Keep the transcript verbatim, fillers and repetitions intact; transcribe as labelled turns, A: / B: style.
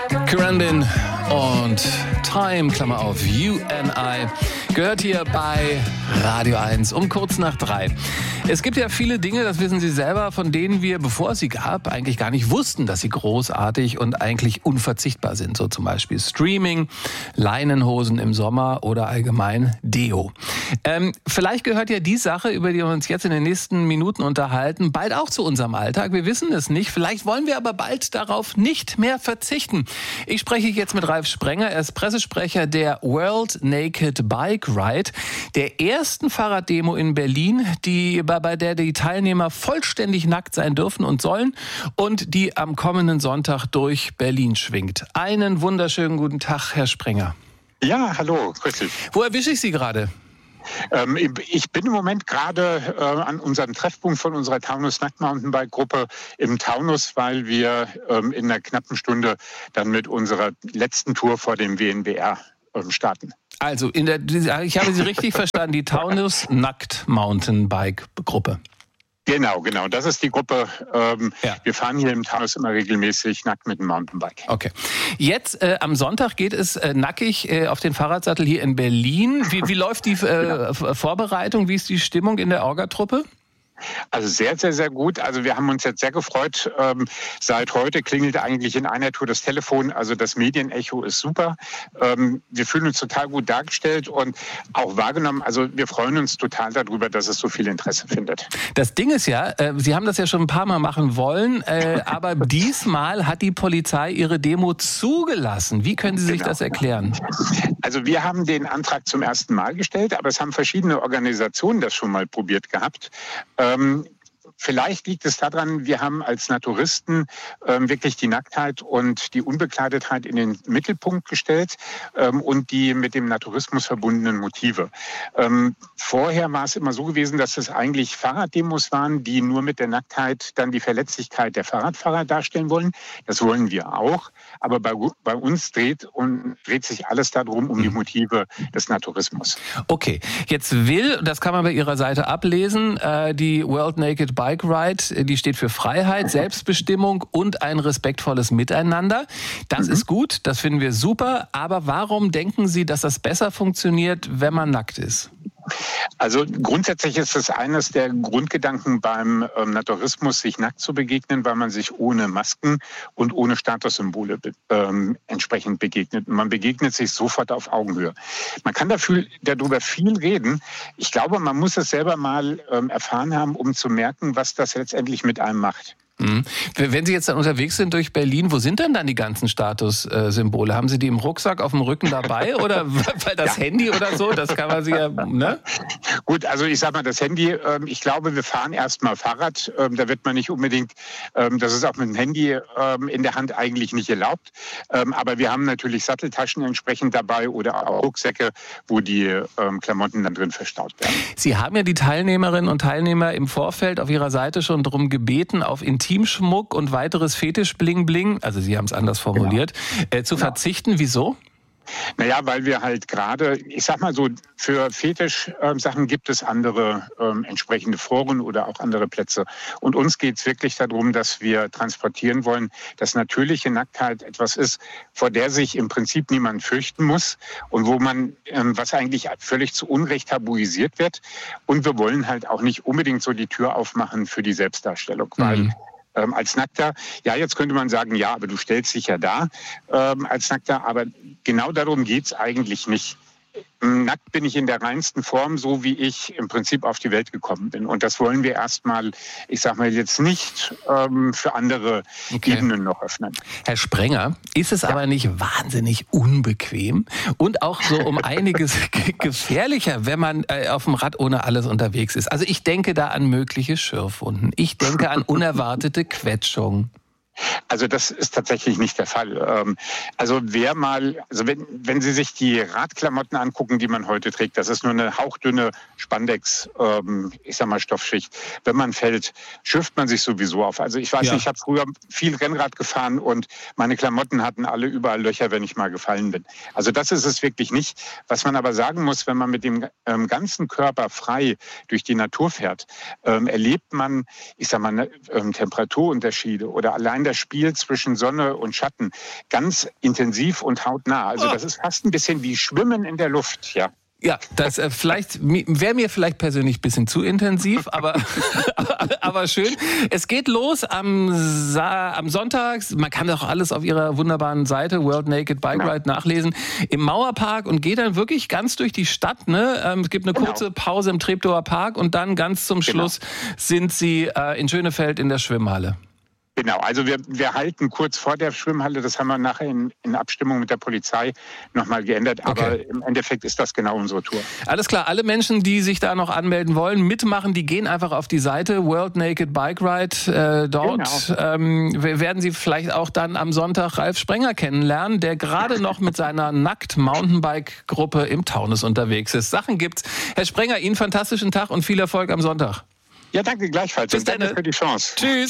A: Grandin und Time, Klammer auf, You and I, gehört hier bei Radio eins um kurz nach drei. Es gibt ja viele Dinge, das wissen Sie selber, von denen wir, bevor es sie gab, eigentlich gar nicht wussten, dass sie großartig und eigentlich unverzichtbar sind. So zum Beispiel Streaming, Leinenhosen im Sommer oder allgemein Deo. Ähm, vielleicht gehört ja die Sache, über die wir uns jetzt in den nächsten Minuten unterhalten, bald auch zu unserem Alltag. Wir wissen es nicht. Vielleicht wollen wir aber bald darauf nicht mehr verzichten. Ich spreche jetzt mit Ralf Sprenger. Er ist Pressesprecher der World Naked Bike Ride, der ersten Fahrraddemo in Berlin, die, bei der die Teilnehmer vollständig nackt sein dürfen und sollen und die am kommenden Sonntag durch Berlin schwingt. Einen wunderschönen guten Tag, Herr Sprenger.
B: Ja, hallo, grüß dich.
A: Wo erwische ich Sie gerade?
B: Ähm, ich bin im Moment gerade äh, an unserem Treffpunkt von unserer Taunus Nackt-Mountainbike-Gruppe im Taunus, weil wir ähm, in einer knappen Stunde dann mit unserer letzten Tour vor dem W N B R ähm, starten.
A: Also, in der, ich habe Sie richtig verstanden, die Taunus Nackt-Mountainbike-Gruppe.
B: Genau, genau. Das ist die Gruppe. Ähm,
A: ja.
B: Wir fahren hier im Taunus immer regelmäßig nackt mit dem Mountainbike.
A: Okay. Jetzt äh, am Sonntag geht es äh, nackig äh, auf den Fahrradsattel hier in Berlin. Wie, wie läuft die äh, genau. Vorbereitung? Wie ist die Stimmung in der Orga-Truppe?
B: Also sehr, sehr, sehr gut. Also wir haben uns jetzt sehr gefreut. Ähm, seit heute klingelt eigentlich in einer Tour das Telefon. Also das Medienecho ist super. Ähm, wir fühlen uns total gut dargestellt und auch wahrgenommen. Also wir freuen uns total darüber, dass es so viel Interesse findet.
A: Das Ding ist ja, äh, Sie haben das ja schon ein paar Mal machen wollen, äh, aber diesmal hat die Polizei Ihre Demo zugelassen. Wie können Sie sich genau. das erklären?
B: Also wir haben den Antrag zum ersten Mal gestellt, aber es haben verschiedene Organisationen das schon mal probiert gehabt. Ähm, Vielleicht liegt es daran, wir haben als Naturisten ähm, wirklich die Nacktheit und die Unbekleidetheit in den Mittelpunkt gestellt ähm, und die mit dem Naturismus verbundenen Motive. Ähm, vorher war es immer so gewesen, dass es eigentlich Fahrraddemos waren, die nur mit der Nacktheit dann die Verletzlichkeit der Fahrradfahrer darstellen wollen. Das wollen wir auch. Aber bei, bei uns dreht, und dreht sich alles darum, um die Motive des Naturismus.
A: Okay, jetzt will, das kann man bei Ihrer Seite ablesen, äh, die World Naked Bike Ride, die steht für Freiheit, Selbstbestimmung und ein respektvolles Miteinander. Das mhm. ist gut, das finden wir super. Aber warum denken Sie, dass das besser funktioniert, wenn man nackt ist?
B: Also grundsätzlich ist es eines der Grundgedanken beim ähm, Naturismus, sich nackt zu begegnen, weil man sich ohne Masken und ohne Statussymbole be- ähm, entsprechend begegnet. Und man begegnet sich sofort auf Augenhöhe. Man kann dafür, darüber viel reden. Ich glaube, man muss es selber mal ähm, erfahren haben, um zu merken, was das letztendlich mit einem macht.
A: Mhm. Wenn Sie jetzt dann unterwegs sind durch Berlin, wo sind denn dann die ganzen Statussymbole? Haben Sie die im Rucksack auf dem Rücken dabei oder weil das ja. Handy oder so? Das kann man sich ja, ne?
B: Gut, also ich sag mal, das Handy, ähm, ich glaube, wir fahren erstmal Fahrrad. Ähm, da wird man nicht unbedingt, ähm, das ist auch mit dem Handy ähm, in der Hand eigentlich nicht erlaubt. Ähm, aber wir haben natürlich Satteltaschen entsprechend dabei oder auch Rucksäcke, wo die ähm, Klamotten dann drin verstaut werden.
A: Sie haben ja die Teilnehmerinnen und Teilnehmer im Vorfeld auf Ihrer Seite schon darum gebeten, auf Intimschmuck und weiteres Fetisch-Bling-Bling, also Sie haben es anders formuliert, genau. äh, zu genau. verzichten. Wieso?
B: Naja, weil wir halt gerade, ich sag mal so, für Fetisch-Sachen gibt es andere ähm, entsprechende Foren oder auch andere Plätze. Und uns geht es wirklich darum, dass wir transportieren wollen, dass natürliche Nacktheit etwas ist, vor der sich im Prinzip niemand fürchten muss und wo man, ähm, was eigentlich völlig zu Unrecht tabuisiert wird. Und wir wollen halt auch nicht unbedingt so die Tür aufmachen für die Selbstdarstellung, weil mhm. Ähm, als Nackter, ja, jetzt könnte man sagen, ja, aber du stellst dich ja da ähm, als Nackter, aber genau darum geht's eigentlich nicht. Nackt bin ich in der reinsten Form, so wie ich im Prinzip auf die Welt gekommen bin. Und das wollen wir erstmal, ich sag mal jetzt nicht ähm, für andere okay. Ebenen noch öffnen.
A: Herr Sprenger, ist es ja. aber nicht wahnsinnig unbequem und auch so um einiges gefährlicher, wenn man äh, auf dem Rad ohne alles unterwegs ist? Also ich denke da an mögliche Schürfwunden. Ich denke an unerwartete Quetschungen.
B: Also das ist tatsächlich nicht der Fall. Also wer mal, also wenn, wenn Sie sich die Radklamotten angucken, die man heute trägt, das ist nur eine hauchdünne Spandex, ich sag mal Stoffschicht. Wenn man fällt, schürft man sich sowieso auf. Also ich weiß ja. nicht, ich habe früher viel Rennrad gefahren und meine Klamotten hatten alle überall Löcher, wenn ich mal gefallen bin. Also das ist es wirklich nicht. Was man aber sagen muss, wenn man mit dem ganzen Körper frei durch die Natur fährt, erlebt man, ich sag mal, Temperaturunterschiede oder allein der das Spiel zwischen Sonne und Schatten ganz intensiv und hautnah. Also das ist fast ein bisschen wie Schwimmen in der Luft, ja.
A: Ja, das äh, vielleicht wäre mir vielleicht persönlich ein bisschen zu intensiv, aber, aber, aber schön. Es geht los am, Sa- am Sonntag. Man kann doch alles auf ihrer wunderbaren Seite World Naked Bike Ride genau. nachlesen. Im Mauerpark und geht dann wirklich ganz durch die Stadt. Ne? Ähm, es gibt eine kurze genau. Pause im Treptower Park und dann ganz zum Schluss genau. sind sie äh, in Schönefeld in der Schwimmhalle.
B: Genau, also wir, wir halten kurz vor der Schwimmhalle, das haben wir nachher in, in Abstimmung mit der Polizei nochmal geändert, aber okay. im Endeffekt ist das genau unsere Tour.
A: Alles klar, alle Menschen, die sich da noch anmelden wollen, mitmachen, die gehen einfach auf die Seite World Naked Bike Ride. Äh, dort genau. ähm, werden Sie vielleicht auch dann am Sonntag Ralf Sprenger kennenlernen, der gerade noch mit seiner Nackt-Mountainbike-Gruppe im Taunus unterwegs ist. Sachen gibt's. Herr Sprenger, Ihnen fantastischen Tag und viel Erfolg am Sonntag.
B: Ja, danke gleichfalls.
A: Bis
B: und danke
A: dann.
B: für die Chance.
A: Tschüss.